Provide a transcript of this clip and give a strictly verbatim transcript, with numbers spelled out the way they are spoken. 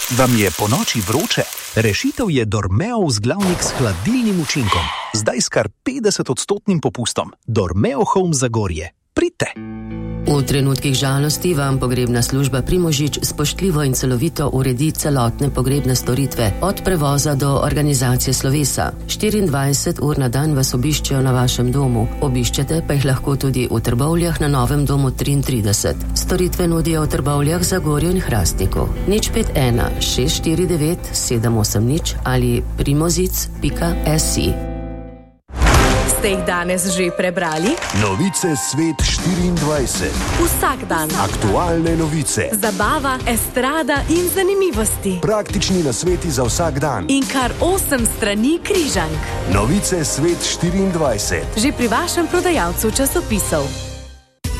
Vam je po noči vroče? Rešitev je Dormeo vzglavnik s hladilnim učinkom. Zdaj s kar petdeset odstotnim popustom. Dormeo Home Zagorje. Pridite! V trenutkih žalosti vam pogrebna služba Primožič spoštljivo in celovito uredi celotne pogrebne storitve, od prevoza do organizacije slovesa. štiriindvajset ur na dan vas obiščejo na vašem domu. Obiščete pa jih lahko tudi v Trbovljah na Novem domu triintrideset. Storitve nudijo v Trbovljah, Zagorju in Hrastniku. nič pet ena šest štiri devet sedem osem nič ali primozic pika si. Ste jih danes že prebrali? Novice Svet štiriindvajset. Vsak dan. Aktualne novice. Zabava, estrada in zanimivosti. Praktični nasveti za vsak dan. In kar osem strani križank. Novice Svet štiriindvajset. Že pri vašem prodajalcu časopisov.